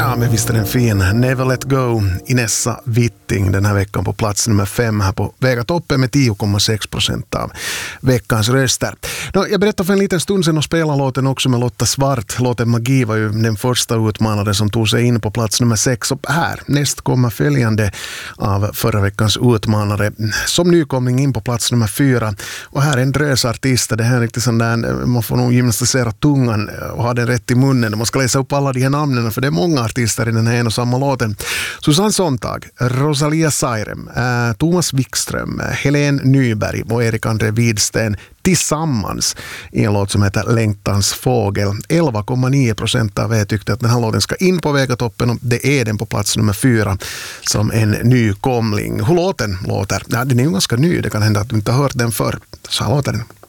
Ja, men visst är den fin. Never Let Go, Inessa Witting den här veckan på plats nummer 5 här på Vegatoppen med 10,6% av veckans röster. Jag berättade för en liten stund sedan och spelade låten också med Lotta Svart. Låten Magi var ju den första utmanare som tog sig in på plats nummer 6. Och här, näst kommer följande av förra veckans utmanare som nykomling in på plats nummer 4. Och här är en drösartist. Det här är riktigt sån där, man får nog gymnastisera tungan och ha den rätt i munnen. Man ska läsa upp alla de här namnen för det är många artister i den här en och samma låten. Susanne Sontag, Rosalia Sairem, Thomas Wikström, Helene Nyberg och Erik André Widsten tillsammans i en låt som heter Längtans fågel. 11,9% av er tyckte att den här låten ska in på Vegatoppen och det är den på plats nummer 4 som en nykomling. Hur låten låter? Ja, den är ju ganska ny, det kan hända att du inte har hört den förr. Så här låter den.